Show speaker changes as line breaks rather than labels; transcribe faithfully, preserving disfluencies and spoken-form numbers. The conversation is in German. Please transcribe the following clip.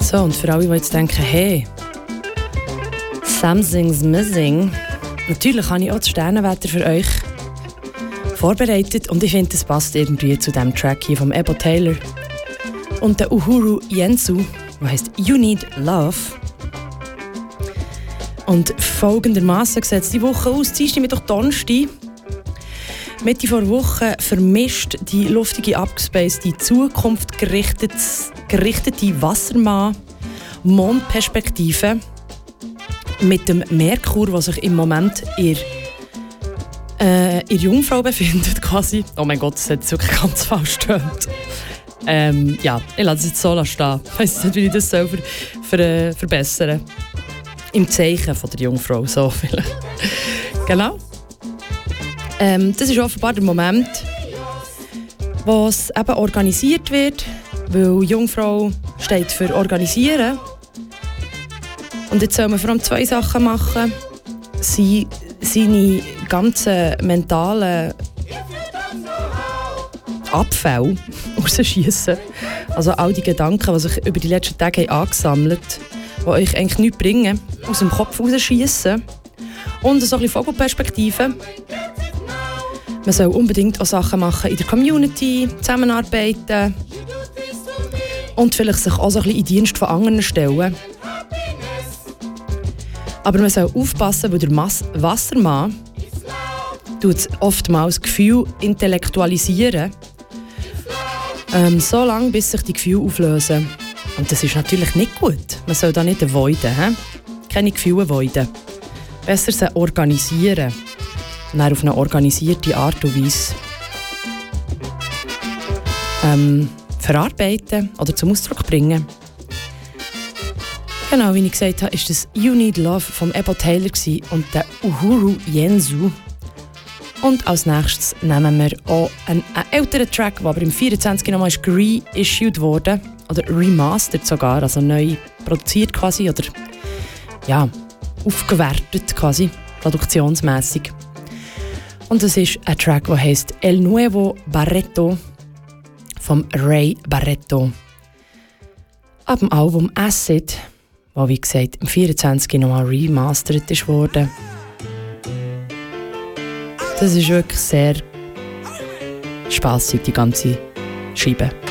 So, und für alle, die jetzt denken, hey, something's missing, natürlich habe ich auch das Sternenwetter für euch vorbereitet und ich finde, das passt irgendwie zu dem Track hier vom Ebo Taylor und der Uhuru Yensu, der heisst You Need Love. Und folgendermaßen sieht es die Woche aus. Dienstag, Mittwoch, Donnerstag. Mitte vor Woche vermischt die luftige, abgespacede, Zukunft gerichtete, gerichtete Wassermann-Mondperspektive mit dem Merkur, der sich im Moment in äh, in Jungfrau befindet, quasi. Oh mein Gott, das hat jetzt wirklich ganz falsch gestimmt. Ähm, ja, ich lasse es jetzt so stehen. Ich weiss nicht, wie ich das selber ver- äh, verbessern. Im Zeichen von der Jungfrau, so vielleicht. Genau. Ähm, das ist offenbar der Moment, wo es eben organisiert wird, weil Jungfrau steht für organisieren. Und jetzt soll man vor allem zwei Sachen machen. Sie, seine ganzen mentalen Abfälle rausschiessen. Also all die Gedanken, die sich über die letzten Tage angesammelt haben, die euch eigentlich nichts bringen, aus dem Kopf rausschiessen. Und so ein bisschen Vogelperspektive. Man soll unbedingt auch Sachen machen in der Community, zusammenarbeiten und vielleicht sich auch so ein bisschen in den Dienst von anderen stellen. Aber man soll aufpassen, weil der Mas- Wassermann tut oftmals Gefühle intellektualisieren, ähm, so lange, bis sich die Gefühle auflösen. Und das ist natürlich nicht gut. Man soll da nicht avoiden, he? Keine Gefühle avoiden. Besser sie organisieren. Und dann auf eine organisierte Art und Weise ähm, verarbeiten oder zum Ausdruck bringen. Genau, wie ich gesagt habe, war das You Need Love vom Ebo Taylor und der Uhuru Yensu. Und als nächstes nehmen wir auch einen, einen älteren Track, der aber im vierundzwanzig nochmal reissued wurde. Oder remastered sogar, also neu produziert quasi. Oder ja, aufgewertet quasi, produktionsmässig. Und das ist ein Track, der heisst El Nuevo Barreto vom Ray Barretto. Ab dem Album Acid, das wie gesagt im vierundzwanzig nochmal remastered ist worden. Das ist wirklich sehr spassig, die ganze Scheibe.